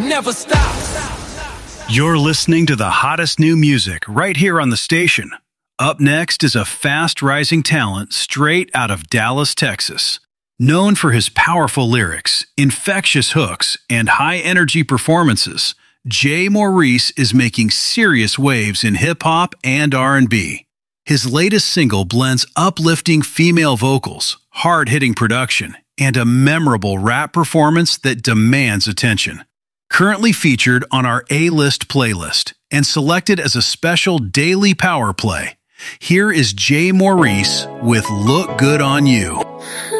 never stop. You're listening to the hottest new music right here on the station. Up next is a fast-rising talent straight out of Dallas, Texas. Known for his powerful lyrics, infectious hooks, and high-energy performances, Jay Maurice is making serious waves in hip-hop and R&B. His latest single blends uplifting female vocals, hard-hitting production, and a memorable rap performance that demands attention. Currently featured on our A-List playlist and selected as a special daily power play, here is Jay Maurice with Look Good on You.